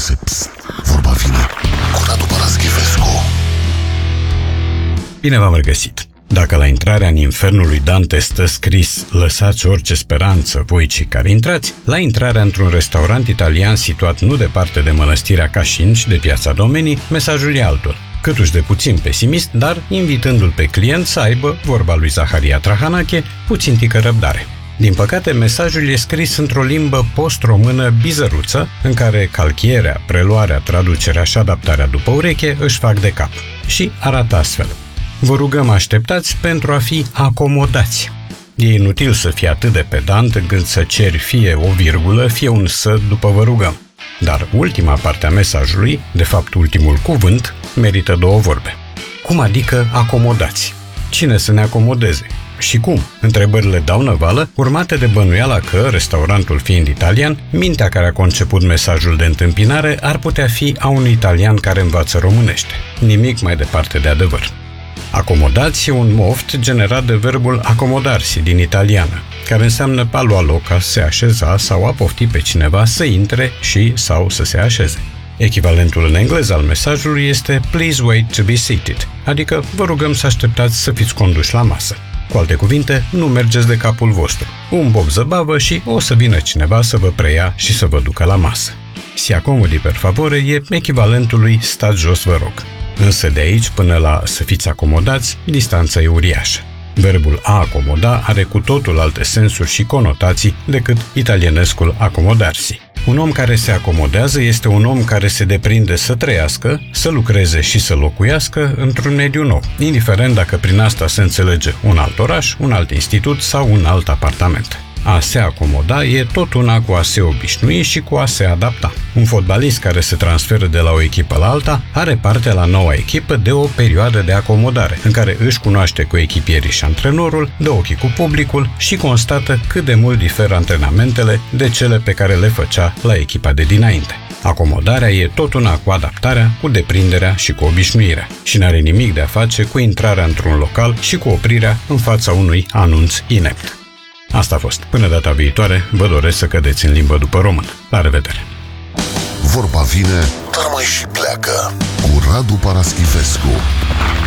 acasă. Psst, vorba vine cu Radu Paraschivescu. Bine v-am regăsit! Dacă la intrarea în infernul lui Dante stă scris "Lăsați orice speranță, voi cei care intrați", la intrarea într-un restaurant italian situat nu departe de mănăstirea Cașin și de piața Domenii, mesajul e altul. Câtuși de puțin pesimist, dar invitându-l pe client să aibă, vorba lui Zaharia Trahanache, puțin tică răbdare. Din păcate, mesajul e scris într-o limbă post-română bizăruță, în care calchierea, preluarea, traducerea și adaptarea după ureche își fac de cap. Și arată astfel: vă rugăm așteptați pentru a fi acomodați. E inutil să fii atât de pedant încât să ceri fie o virgulă, fie un să după vă rugăm. Dar ultima parte a mesajului, de fapt ultimul cuvânt, merită două vorbe. Cum adică acomodați? Cine să ne acomodeze? Și cum? Întrebările dau năvală, urmate de bănuiala că, restaurantul fiind italian, mintea care a conceput mesajul de întâmpinare ar putea fi a unui italian care învață românește. Nimic mai departe de adevăr. Acomodați e un moft generat de verbul accomodarsi din italiană, care înseamnă a lua loc, a se așeza sau a pofti pe cineva să intre și sau să se așeze. Echivalentul în engleză al mesajului este "Please wait to be seated", adică vă rugăm să așteptați să fiți conduși la masă. Cu alte cuvinte, nu mergeți de capul vostru. Un bob zăbavă și o să vină cineva să vă preia și să vă ducă la masă. Si accomodi per favore e echivalentul lui stați jos vă rog. Însă de aici până la să fiți acomodați, distanța e uriașă. Verbul a acomoda are cu totul alte sensuri și conotații decât italienescul accomodarsi. Un om care se acomodează este un om care se deprinde să trăiască, să lucreze și să locuiască într-un mediu nou, indiferent dacă prin asta se înțelege un alt oraș, un alt institut sau un alt apartament. A se acomoda e tot una cu a se obișnui și cu a se adapta. Un fotbalist care se transferă de la o echipă la alta are parte la noua echipă de o perioadă de acomodare, în care își cunoaște cu echipierii și antrenorul, dă ochii cu publicul și constată cât de mult diferă antrenamentele de cele pe care le făcea la echipa de dinainte. Acomodarea e tot una cu adaptarea, cu deprinderea și cu obișnuirea și n-are nimic de a face cu intrarea într-un local și cu oprirea în fața unui anunț inept. Asta a fost. Până data viitoare, vă doresc să cădeți în limbă după română. La revedere! Vorba vine, dar mai și pleacă cu Radu Paraschivescu.